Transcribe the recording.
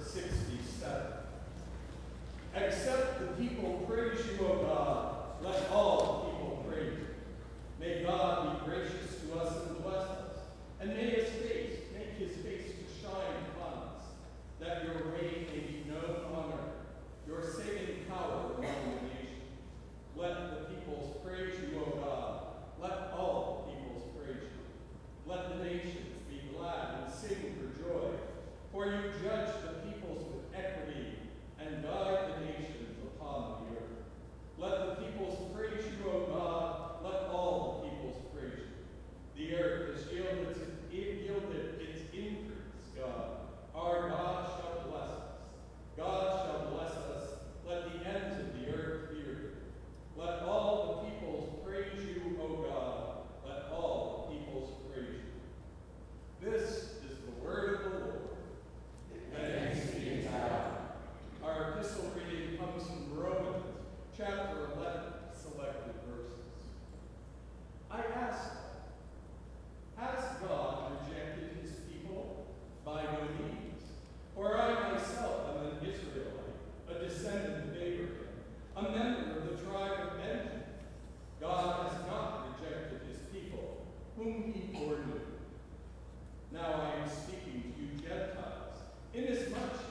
67. Except the people praise you, O God, let all the people praise you. May God be gracious to us and bless us, and make his face to shine upon us, that your way may be known on earth, your saving power among the nations. Let the peoples praise you, O God. Let all the peoples praise you. Let the nations be glad and sing for joy, for you judge the peoples with equity and guide the nations upon the earth. Let the peoples praise you, O God. Let all the peoples praise you. The earth has yielded its increase, God. Our God shall bless us. God shall bless us. Let the ends of the earth fear you. Let all the peoples praise you, O God. Let all the peoples praise you. This is the word of the Lord. Thanks be to God. Our epistle reading comes from Romans, chapter 11, selected verses. I ask, has God rejected his people? By no means. For I myself am an Israelite, a descendant of Abraham, a member of the tribe of Benjamin. God has not rejected his people, whom he foreknew. Now I am speaking to you Gentiles, inasmuch